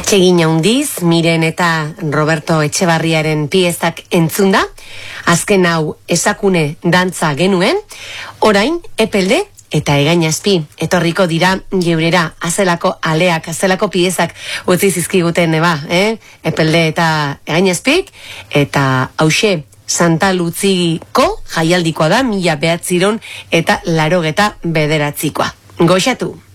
Atsegin handiz, Miren eta Roberto Etxebarriaren piezak entzunda, azken hau esakune dantza genuen, orain epelde eta egainazpi etorriko dira geurera, azelako aleak, azelako piezak utzi zizkiguten epelde eta egainazpik, eta hause Santa Lutziko jaialdikoa da, 1989 eta 89. Goxatu!